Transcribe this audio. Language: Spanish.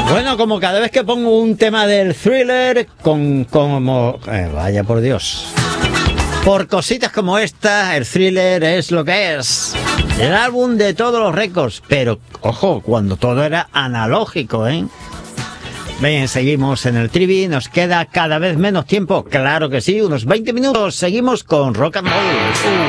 Bueno, como cada vez que pongo un tema del Thriller, vaya por Dios. Por cositas como esta, el Thriller es lo que es. El álbum de todos los récords. Pero, ojo, cuando todo era analógico, ¿eh? Bien, seguimos en el Trivi. Nos queda cada vez menos tiempo. Claro que sí, unos 20 minutos. Seguimos con Rock and Roll.